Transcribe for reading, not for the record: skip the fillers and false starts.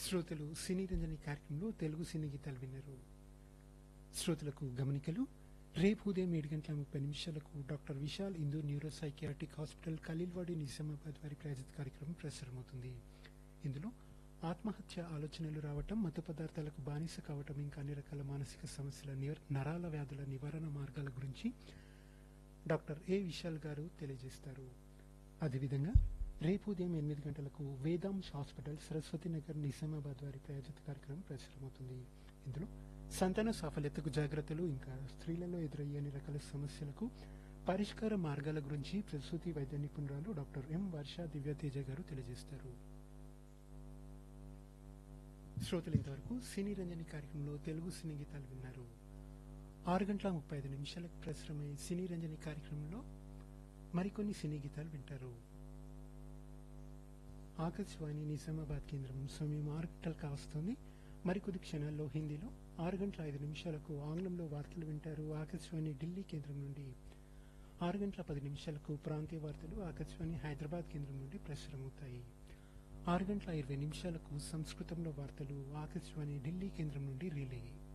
శ్రోతలు సినీ రంజని కార్యక్రమంలో తెలుగు సినీ గీతాలు విన్నారు. శ్రోతలకు గమనికలు. రేపు ఉదయం 7:30 doctor Vishal Indur neuro psychiatric hospital Khaleelwadi Nizamabad వారి ప్రాయోజిత కార్యక్రమం ప్రసారమవుతుంది. ఇందులో ఆత్మహత్య ఆలోచనలు రావటం, మత్తు పదార్థాలకు బానిస కావటం, ఇంకా అన్ని రకాల మానసిక సమస్యల నరాల వ్యాధుల నివారణ మార్గాల గురించి డాక్టర్ ఏ విశాల్ గారు తెలియజేస్తారు. అదేవిధంగా రేపు ఉదయం 8 గంటలకు వేదాంశ్ హాస్పిటల్ సరస్వతి నగర్ నిజామాబాద్ వారి ప్రాయోజిత కార్యక్రమం ప్రసారమవుతుంది. ఇందులో సంతాన సాఫల్యతకు జాగ్రత్తలు, ఇంకా స్త్రీలలో ఎదురయ్యే అన్ని రకాల సమస్యలకు పరిష్కార మార్గాల గురించి ప్రసూతి వైద్య నిపుణురాలు డాక్టర్ ఎం వర్ష దివ్యతేజ గారు తెలియజేస్తారు. శ్రోతలు ఇంతవరకు సినీ రంజని కార్యక్రమంలో తెలుగు సినీ గీతాలు విన్నారు. 6:35 ప్రసారమై సినీ రంజని కార్యక్రమంలో మరికొన్ని సినీ గీతాలు వింటారు. ఆకాశవాణి నిజామాబాద్ కేంద్రం సమయం 6 గంటలు కావస్తోంది. మరికొద్ది క్షణాల్లో హిందీలో 6:05 ఆంగ్లంలో వార్తలు వింటారు. ఆకాశవాణి ఢిల్లీ కేంద్రం నుండి 6:10 ప్రాంతీయ వార్తలు ఆకాశవాణి హైదరాబాద్ కేంద్రం నుండి ప్రసారమవుతాయి. 6:20 సంస్కృతంలో వార్తలు ఆకాశవాణి ఢిల్లీ కేంద్రం నుండి రిలే.